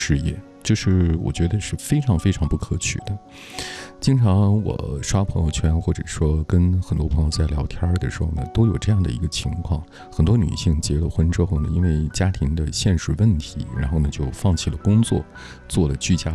事业，这是我觉得是非常非常不可取的。经常我刷朋友圈，或者说跟很多朋友在聊天的时候呢，都有这样的一个情况：很多女性结了婚之后呢，因为家庭的现实问题，然后呢就放弃了工作，做了居家